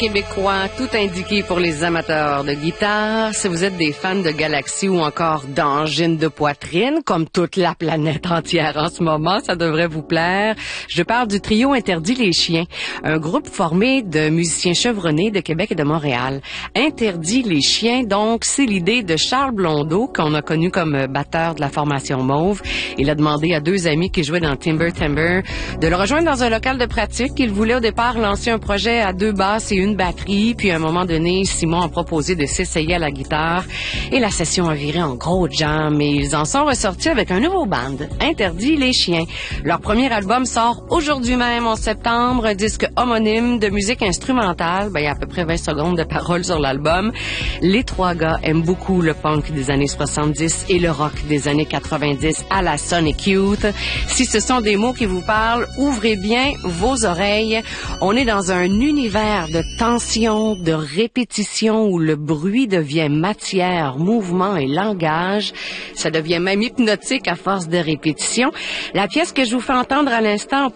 Québécois, tout indiqué pour les amateurs de guitare. Si vous êtes des fans de Galaxy ou encore d'angines de poitrine, comme toute la planète entière en ce moment, ça devrait vous plaire. Je parle du trio Interdit les chiens, un groupe formé de musiciens chevronnés de Québec et de Montréal. Interdit les chiens, donc, c'est l'idée de Charles Blondeau, qu'on a connu comme batteur de la formation Mauve. Il a demandé à deux amis qui jouaient dans Timber Timber de le rejoindre dans un local de pratique. Il voulait au départ lancer un projet à deux basses et une batterie, puis à un moment donné, Simon a proposé de s'essayer à la guitare et la session a viré en gros jam et ils en sont ressortis avec un nouveau band, Interdit les chiens. Leur premier album sort aujourd'hui même en septembre, un disque homonyme de musique instrumentale, il y a à peu près 20 secondes de paroles sur l'album. Les trois gars aiment beaucoup le punk des années 70 et le rock des années 90 à la Sonic Youth. Si ce sont des mots qui vous parlent, ouvrez bien vos oreilles. On est dans un univers de tension, de répétition où le bruit devient matière, mouvement et langage. Ça devient même hypnotique à force de répétition. La pièce que je vous fais entendre à l'instant